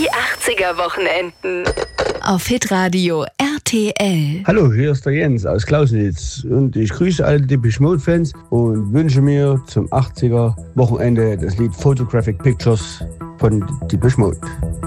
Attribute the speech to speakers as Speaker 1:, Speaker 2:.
Speaker 1: Die 80er-Wochenenden. Auf Hitradio RTL.
Speaker 2: Hallo, hier ist der Jens aus Klausnitz und ich grüße alle Depeche Mode-Fans und wünsche mir zum 80er-Wochenende das Lied Photographic Pictures von Depeche Mode.